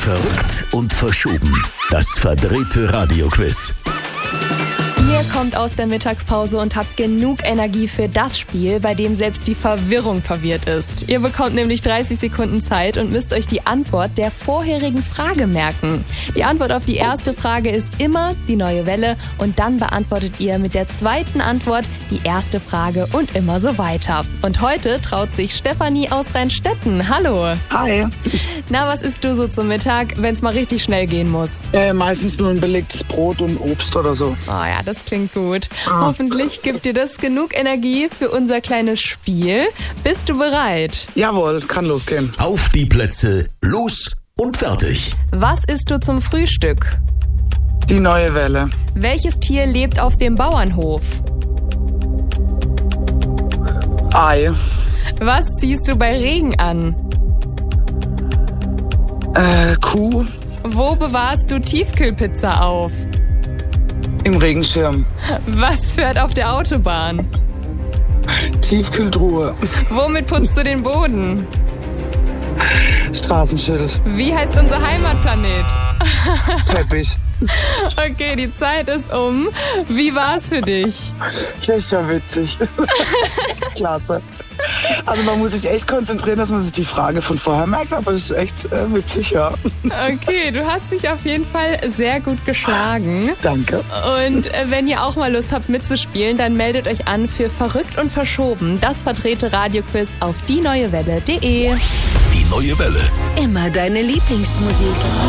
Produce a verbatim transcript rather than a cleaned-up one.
Verrückt und verschoben. Das verdrehte Radioquiz. Ihr kommt aus der Mittagspause und habt genug Energie für das Spiel, bei dem selbst die Verwirrung verwirrt ist. Ihr bekommt nämlich dreißig Sekunden Zeit und müsst euch die Antwort der vorherigen Frage merken. Die Antwort auf die erste Frage ist immer die neue Welle und dann beantwortet ihr mit der zweiten Antwort die erste Frage und immer so weiter. Und heute traut sich Stefanie aus Rheinstetten. Hallo. Hi. Na, was isst du so zum Mittag, wenn es mal richtig schnell gehen muss? Äh, meistens nur ein belegtes Brot und Obst oder so. Oh ja, das klingt gut. Ah. Hoffentlich gibt dir das genug Energie für unser kleines Spiel. Bist du bereit? Jawohl, kann losgehen. Auf die Plätze, los und fertig. Was isst du zum Frühstück? Die neue Welle. Welches Tier lebt auf dem Bauernhof? Ei. Was ziehst du bei Regen an? Äh, Kuh. Wo bewahrst du Tiefkühlpizza auf? Im Regenschirm. Was fährt auf der Autobahn? Tiefkühltruhe. Womit putzt du den Boden? Straßenschild. Wie heißt unser Heimatplanet? Teppich. Okay, die Zeit ist um. Wie war's für dich? Das ist ja witzig. Klasse. Also man muss sich echt konzentrieren, dass man sich die Frage von vorher merkt, aber es ist echt äh, witzig, ja. Okay, du hast dich auf jeden Fall sehr gut geschlagen. Danke. Und äh, wenn ihr auch mal Lust habt mitzuspielen, dann meldet euch an für Verrückt und Verschoben, das verdrehte Radioquiz auf die neue welle punkt de. Die neue Welle. Immer deine Lieblingsmusik.